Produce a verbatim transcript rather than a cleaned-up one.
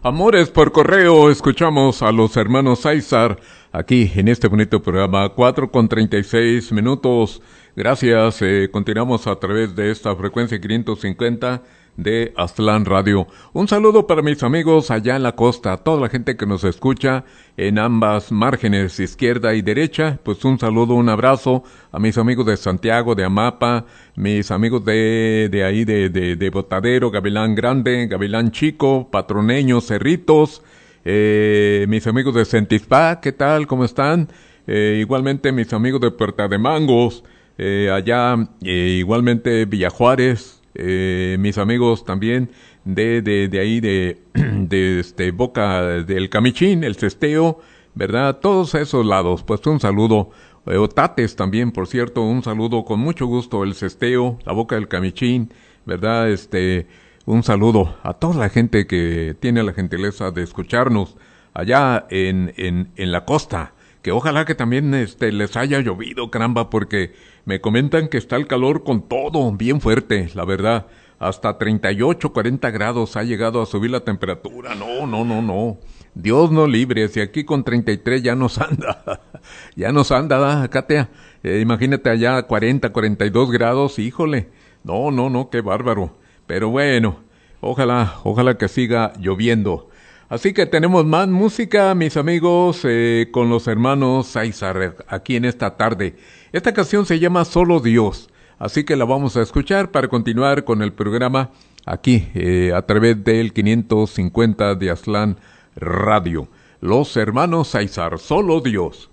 Amores por correo, escuchamos a los hermanos César aquí en este bonito programa, cuatro con treinta y seis minutos. Gracias, eh, continuamos a través de esta frecuencia quinientos cincuenta de Aztlán Radio. Un saludo para mis amigos allá en la costa, toda la gente que nos escucha en ambas márgenes, izquierda y derecha, pues un saludo, un abrazo a mis amigos de Santiago, de Amapa, mis amigos de, de ahí de, de, de Botadero, Gavilán Grande, Gavilán Chico, Patroneño, Cerritos, eh, mis amigos de Centispa, ¿qué tal? ¿Cómo están? Eh, igualmente mis amigos de Puerta de Mangos, eh, allá, eh, igualmente Villajuárez, Eh, mis amigos también de, de, de ahí de, de este Boca del Camichín, el Cesteo, ¿verdad? Todos esos lados, pues un saludo. Eh, Otates también, por cierto, un saludo con mucho gusto, el Cesteo, la Boca del Camichín, ¿verdad? Este, un saludo a toda la gente que tiene la gentileza de escucharnos allá en, en, en la costa. Que ojalá que también este les haya llovido, caramba, porque me comentan que está el calor con todo, bien fuerte, la verdad. Hasta treinta y ocho, cuarenta grados ha llegado a subir la temperatura. No, no, no, no. Dios no libre, si aquí con treinta y tres ya nos anda. ya nos anda, ¿verdad, Katia? Eh, imagínate allá cuarenta, cuarenta y dos grados, híjole. No, no, no, qué bárbaro. Pero bueno, ojalá, ojalá que siga lloviendo. Así que tenemos más música, mis amigos, eh, con los hermanos César aquí en esta tarde. Esta canción se llama Solo Dios, así que la vamos a escuchar para continuar con el programa aquí eh, a través del quinientos cincuenta de Aztlán Radio. Los hermanos César, Solo Dios.